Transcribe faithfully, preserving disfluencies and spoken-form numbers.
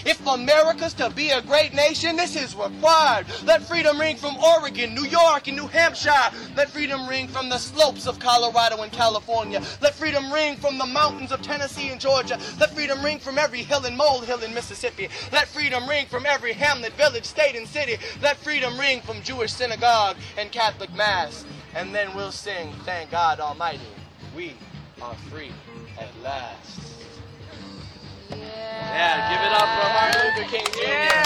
If America's to be a great nation, this is required. Let freedom ring from Oregon, New York, and New Hampshire. Let freedom ring from the slopes of Colorado and California. Let freedom ring from the mountains of Tennessee and Georgia. Let freedom ring from every hill and molehill in Mississippi. Let freedom ring from every hamlet, village, state, and city. Let freedom ring from Jewish synagogue and Catholic mass. And then we'll sing, thank God Almighty, we are free at last. Yeah, yeah, give it up for Martin Luther King Junior Yeah.